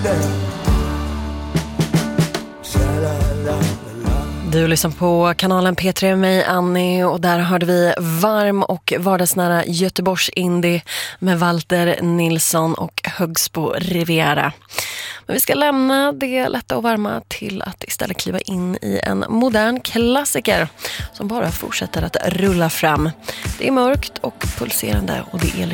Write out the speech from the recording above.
Du lyssnar på kanalen P3 med mig, Annie, och där hörde vi varm och vardagsnära Göteborgs indie med Walter Nilsson och Högsbo Riviera. Men vi ska lämna det lätta och varma till att istället kliva in i en modern klassiker som bara fortsätter att rulla fram. Det är mörkt och pulserande och det är